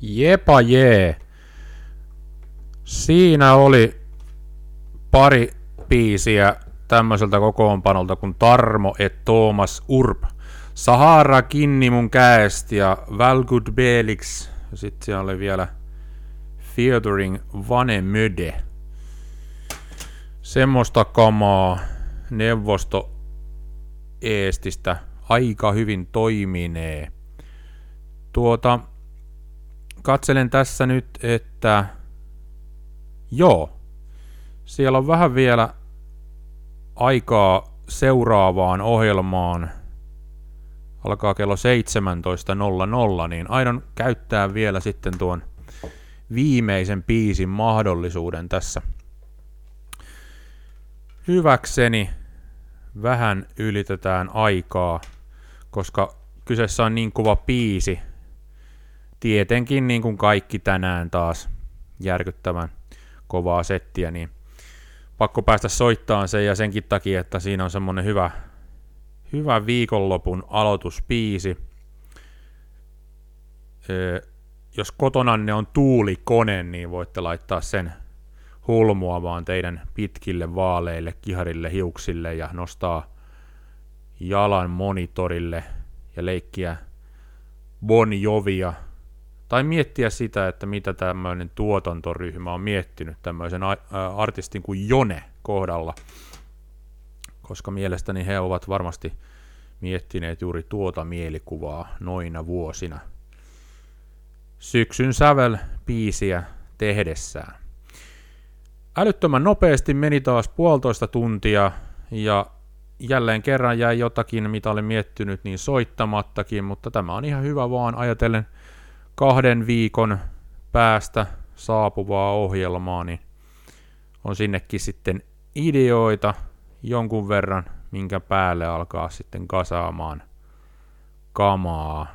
Jepa jee. Siinä oli pari biisiä tämmöiseltä kokoonpanolta kuin Tarmo et Thomas Urb. Sahara kinni mun käest ja Valgud Belix. Ja sit siellä oli vielä Featuring Vanemöde. Semmoista kamaa neuvosto Eestistä aika hyvin toiminee. Katselen tässä nyt, että joo, siellä on vähän vielä aikaa seuraavaan ohjelmaan. Alkaa kello 17.00, niin aion käyttää vielä sitten tuon viimeisen biisin mahdollisuuden tässä hyväkseni. Vähän ylitetään aikaa, koska kyseessä on niin kova biisi. Tietenkin niin kuin kaikki tänään taas järkyttävän kovaa settiä, niin pakko päästä soittamaan sen ja senkin takia, että siinä on semmonen hyvä viikonlopun aloitusbiisi. Jos kotonanne on tuulikone, niin voitte laittaa sen hulmuamaan teidän pitkille vaaleille, kiharille hiuksille ja nostaa jalan monitorille ja leikkiä Bon Jovia. Tai miettiä sitä, että mitä tämmöinen tuotantoryhmä on miettinyt tämmöisen artistin kuin Jone kohdalla. Koska mielestäni he ovat varmasti miettineet juuri tuota mielikuvaa noina vuosina syksyn sävel-biisiä tehdessään. Älyttömän nopeasti meni taas 1,5 tuntia ja jälleen kerran jäi jotakin, mitä olen miettinyt, niin soittamattakin, mutta tämä on ihan hyvä vaan ajatellen 2 viikon päästä saapuvaa ohjelmaa, niin on sinnekin sitten ideoita jonkun verran, minkä päälle alkaa sitten kasaamaan kamaa.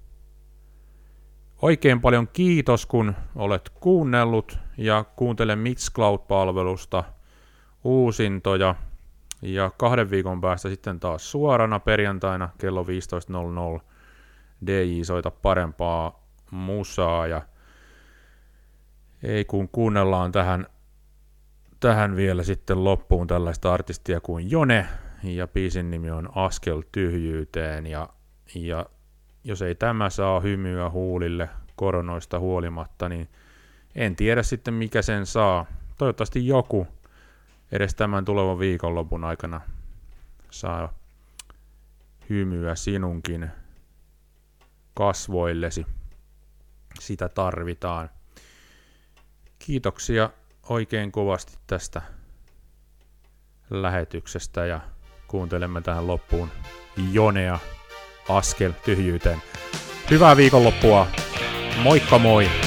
Oikein paljon kiitos, kun olet kuunnellut ja kuuntele Mixcloud-palvelusta uusintoja. Ja 2 viikon päästä sitten taas suorana perjantaina kello 15.00 DJ soita parempaa musaa. Ja ei kun kuunnellaan tähän vielä sitten loppuun tällaista artistia kuin Jone. Ja biisin nimi on Askel tyhjyyteen. Ja jos ei tämä saa hymyä huulille koronoista huolimatta, niin en tiedä sitten mikä sen saa. Toivottavasti joku edes tämän tulevan viikonlopun aikana saa hymyä sinunkin kasvoillesi. Sitä tarvitaan. Kiitoksia oikein kovasti tästä lähetyksestä ja kuuntelemme tähän loppuun Jonea Askel tyhjyyteen. Hyvää viikonloppua. Moikka moi!